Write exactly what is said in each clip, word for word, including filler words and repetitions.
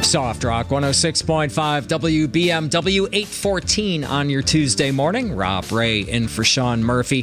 Soft Rock one oh six point five W B M W, eight fourteen on your Tuesday morning. Rob Ray in for Sean Murphy.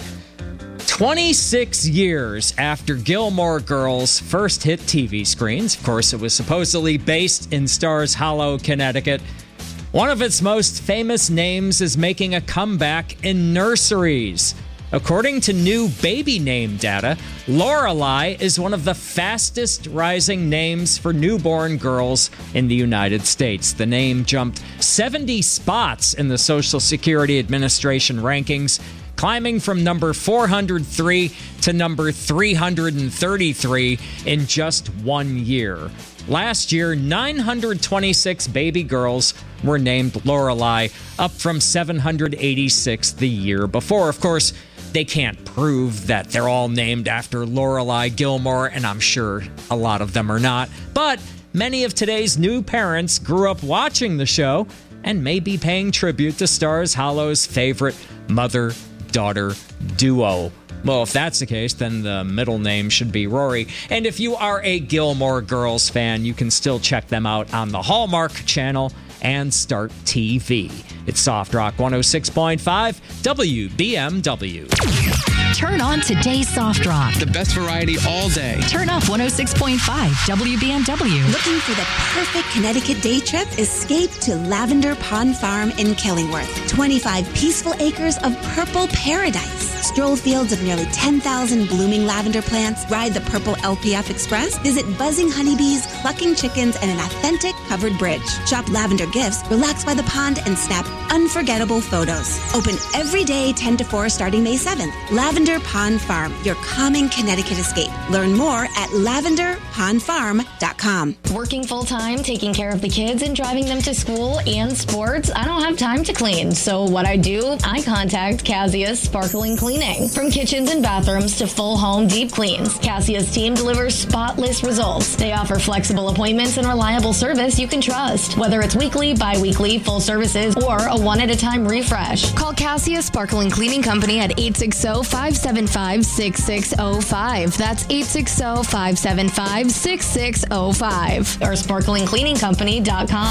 twenty-six years after Gilmore Girls first hit T V screens, of course, it was supposedly based in Stars Hollow, Connecticut. One of its most famous names is making a comeback in nurseries. According to new baby name data, Lorelai is one of the fastest rising names for newborn girls in the United States. The name jumped seventy spots in the Social Security Administration rankings, climbing from number four hundred three to number three hundred thirty-three in just one year. Last year, nine hundred twenty-six baby girls were named Lorelai, up from seven hundred eighty-six the year before. Of course, they can't prove that they're all named after Lorelai Gilmore, and I'm sure a lot of them are not. But many of today's new parents grew up watching the show and may be paying tribute to Stars Hollow's favorite mother-daughter duo. Well, if that's the case, then the middle name should be Rory. And if you are a Gilmore Girls fan, you can still check them out on the Hallmark Channel and Start T V. It's Soft Rock one oh six point five W B M W. Turn on today's Soft Rock. The best variety all day. Turn off one oh six point five W B M W. Looking for the perfect Connecticut day trip? Escape to Lavender Pond Farm in Killingworth. twenty-five peaceful acres of purple paradise. Stroll fields of nearly ten thousand blooming lavender plants. Ride the purple L P F Express. Visit buzzing honeybees, clucking chickens, and an authentic covered bridge. Shop lavender gifts, relax by the pond, and snap unforgettable photos. Open every day ten to four starting May seventh. Lavender Pond Farm, your calming Connecticut escape. Learn more at lavender pond farm dot com. Working full-time, taking care of the kids and driving them to school and sports, I don't have time to clean. So what I do, I contact Cassius Sparkling Cleaning. From kitchens and bathrooms to full home deep cleans, Cassius team delivers spotless results. They offer flexible appointments and reliable service you can trust. Whether it's weekly, bi-weekly, full services, or a one-at-a-time refresh. Call Cassius Sparkling Cleaning Company at eight six zero, five seven five, six six zero five. That's eight six zero, five seven five, six six zero five. Or sparkling cleaning company dot com.